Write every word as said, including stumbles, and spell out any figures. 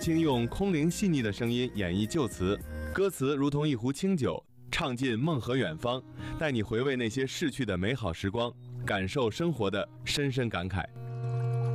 清用空灵细腻的声音演绎旧词，歌词如同一壶清酒，唱尽梦和远方，带你回味那些逝去的美好时光，感受生活的深深感慨。